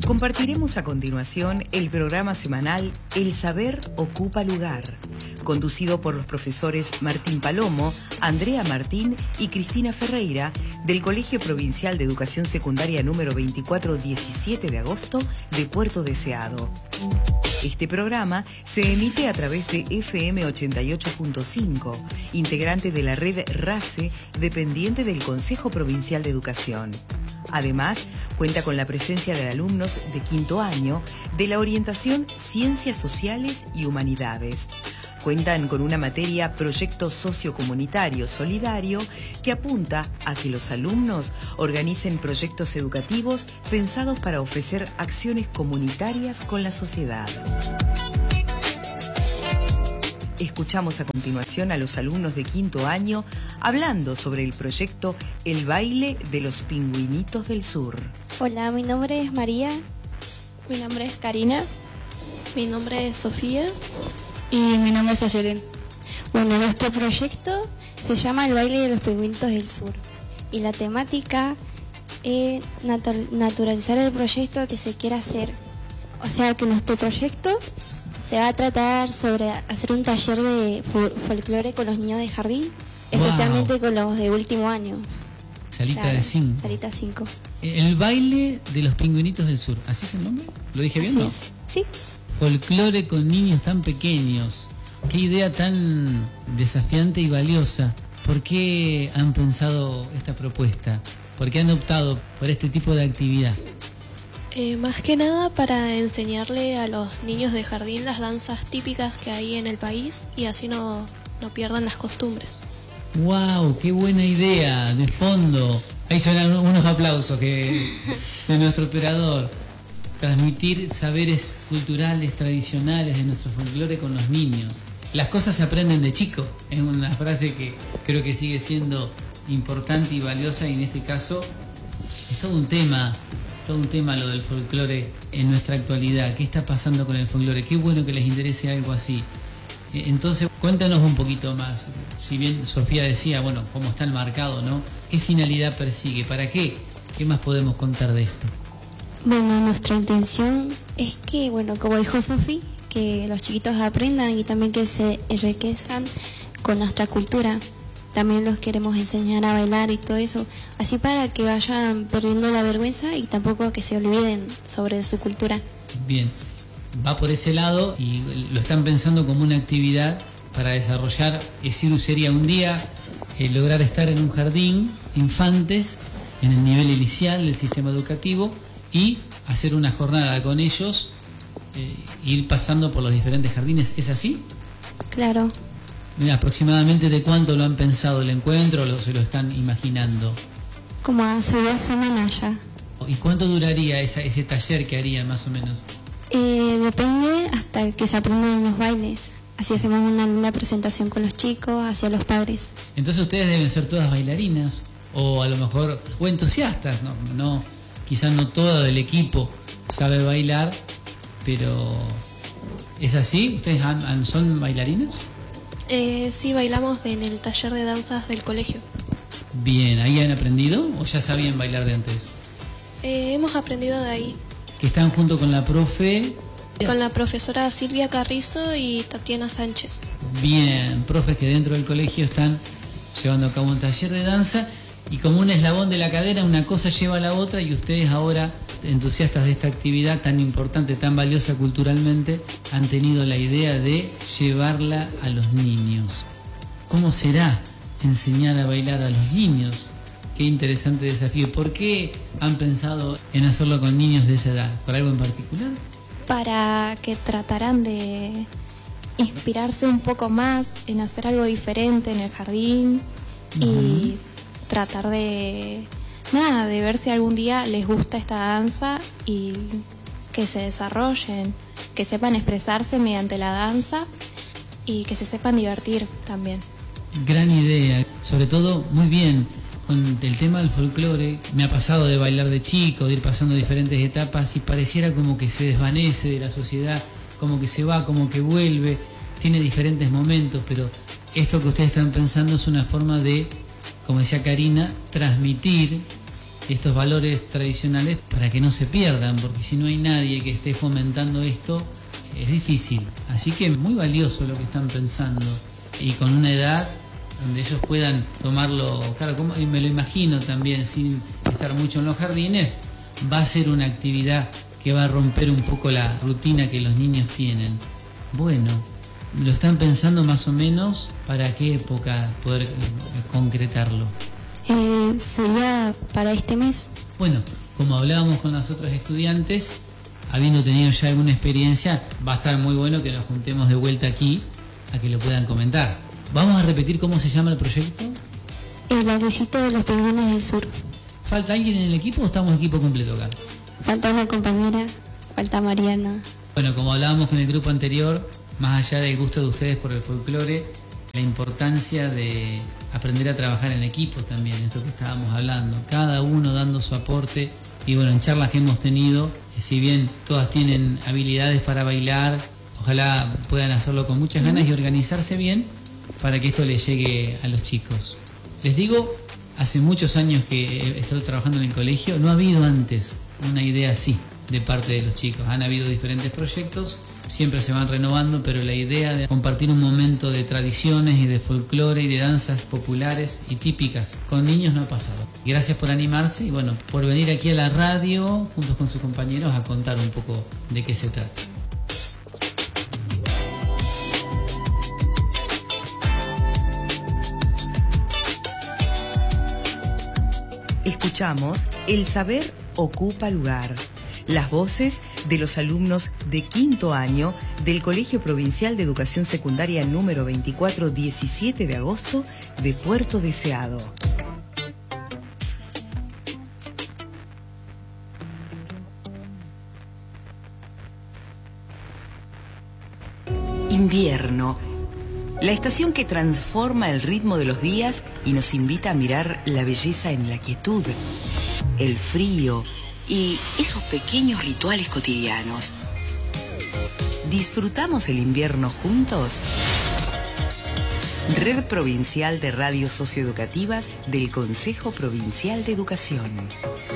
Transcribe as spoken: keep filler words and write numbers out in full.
Compartiremos a continuación el programa semanal El Saber Ocupa Lugar, conducido por los profesores Martín Palomo, Andrea Martín y Cristina Ferreira del Colegio Provincial de Educación Secundaria número veinticuatro diecisiete de agosto de Puerto Deseado. Este programa se emite a través de F M ochenta y ocho punto cinco, integrante de la red RACE, dependiente del Consejo Provincial de Educación. Además, cuenta con la presencia de alumnos de quinto año de la orientación Ciencias Sociales y Humanidades. Cuentan con una materia Proyecto Sociocomunitario Solidario que apunta a que los alumnos organicen proyectos educativos pensados para ofrecer acciones comunitarias con la sociedad. Escuchamos a continuación a los alumnos de quinto año hablando sobre el proyecto El Baile de los Pingüinitos del Sur. Hola, mi nombre es María. Mi nombre es Karina. Mi nombre es Sofía. Y mi nombre es Ayelen. Bueno, nuestro proyecto se llama El Baile de los Pingüinitos del Sur. Y la temática es natu- naturalizar el proyecto que se quiera hacer. O sea que nuestro proyecto se va a tratar sobre hacer un taller de fol- folclore con los niños de jardín, especialmente wow. con los de último año. Salita claro, de cinco. Salita cinco. El Baile de los Pingüinitos del Sur. ¿Así es el nombre? ¿Lo dije bien? Así ¿No? es. Sí. Folclore con niños tan pequeños. Qué idea tan desafiante y valiosa. ¿Por qué han pensado esta propuesta? ¿Por qué han optado por este tipo de actividad? Eh, más que nada para enseñarle a los niños de jardín las danzas típicas que hay en el país y así no, no pierdan las costumbres. ¡Wow! ¡Qué buena idea! De fondo. Ahí suenan unos aplausos que de nuestro operador. Transmitir saberes culturales, tradicionales de nuestro folclore con los niños. Las cosas se aprenden de chico. Es una frase que creo que sigue siendo importante y valiosa y en este caso es todo un tema. Todo un tema lo del folclore en nuestra actualidad. ¿Qué está pasando con el folclore? Qué bueno que les interese algo así. Entonces, cuéntanos un poquito más. Si bien Sofía decía, bueno, cómo está enmarcado, ¿no? ¿Qué finalidad persigue? ¿Para qué? ¿Qué más podemos contar de esto? Bueno, nuestra intención es que, bueno, como dijo Sofía, que los chiquitos aprendan y también que se enriquezcan con nuestra cultura. También los queremos enseñar a bailar y todo eso, así para que vayan perdiendo la vergüenza y tampoco que se olviden sobre su cultura. Bien, va por ese lado y lo están pensando como una actividad para desarrollar, es decir, sería un día eh, lograr estar en un jardín, infantes, en el nivel inicial del sistema educativo y hacer una jornada con ellos, eh, ir pasando por los diferentes jardines, ¿es así? Claro. Mira, aproximadamente de cuánto lo han pensado el encuentro o lo, se lo están imaginando. Como hace dos semanas ya. ¿Y cuánto duraría esa, ese taller que harían más o menos? Eh, depende hasta que se aprendan los bailes. Así hacemos una linda presentación con los chicos, hacia los padres. Entonces ustedes deben ser todas bailarinas o a lo mejor, o entusiastas, no, no, quizás no todo el equipo sabe bailar, pero ¿es así? ¿Ustedes han, han, son bailarinas? Eh, sí, bailamos en el taller de danzas del colegio. Bien, ¿ahí han aprendido o ya sabían bailar de antes? Eh, hemos aprendido de ahí. Que están junto con la profe... Con la profesora Silvia Carrizo y Tatiana Sánchez. Bien, profes que dentro del colegio están llevando a cabo un taller de danza y como un eslabón de la cadena, una cosa lleva a la otra y ustedes ahora, entusiastas de esta actividad tan importante, tan valiosa culturalmente, han tenido la idea de llevarla a los niños. ¿Cómo será enseñar a bailar a los niños? Qué interesante desafío. ¿Por qué han pensado en hacerlo con niños de esa edad? ¿Por algo en particular? Para que trataran de inspirarse un poco más en hacer algo diferente en el jardín uh-huh. y tratar de, nada, de ver si algún día les gusta esta danza y que se desarrollen, que sepan expresarse mediante la danza y que se sepan divertir también. Gran idea, sobre todo muy bien. Con el tema del folclore, me ha pasado de bailar de chico, de ir pasando diferentes etapas y pareciera como que se desvanece de la sociedad, como que se va, como que vuelve, tiene diferentes momentos, pero esto que ustedes están pensando es una forma de, como decía Karina, transmitir estos valores tradicionales para que no se pierdan, porque si no hay nadie que esté fomentando esto, es difícil. Así que muy valioso lo que están pensando, y con una edad donde ellos puedan tomarlo, claro, como me lo imagino también, sin estar mucho en los jardines, va a ser una actividad que va a romper un poco la rutina que los niños tienen. Bueno, ¿lo están pensando más o menos para qué época poder eh, concretarlo? Eh, sería para este mes. Bueno, como hablábamos con los otros estudiantes, habiendo tenido ya alguna experiencia, va a estar muy bueno que nos juntemos de vuelta aquí a que lo puedan comentar. Vamos a repetir cómo se llama el proyecto. El bailecito de los pingüinos del sur. ¿Falta alguien en el equipo o estamos equipo completo acá? Falta una compañera, falta Mariana. Bueno, como hablábamos con el grupo anterior, más allá del gusto de ustedes por el folclore, la importancia de aprender a trabajar en equipo también, esto que estábamos hablando, cada uno dando su aporte. Y bueno, en charlas que hemos tenido, si bien todas tienen habilidades para bailar, ojalá puedan hacerlo con muchas ganas y organizarse bien para que esto les llegue a los chicos. Les digo, hace muchos años que estoy trabajando en el colegio, no ha habido antes una idea así de parte de los chicos. Han habido diferentes proyectos, siempre se van renovando, pero la idea de compartir un momento de tradiciones y de folclore y de danzas populares y típicas con niños no ha pasado. Gracias por animarse y bueno, por venir aquí a la radio juntos con sus compañeros a contar un poco de qué se trata. Escuchamos El Saber Ocupa Lugar. Las voces de los alumnos de quinto año del Colegio Provincial de Educación Secundaria número veinticuatro, diecisiete de agosto de Puerto Deseado. Invierno. La estación que transforma el ritmo de los días y nos invita a mirar la belleza en la quietud, el frío y esos pequeños rituales cotidianos. ¿Disfrutamos el invierno juntos? Red Provincial de Radios Socioeducativas del Consejo Provincial de Educación.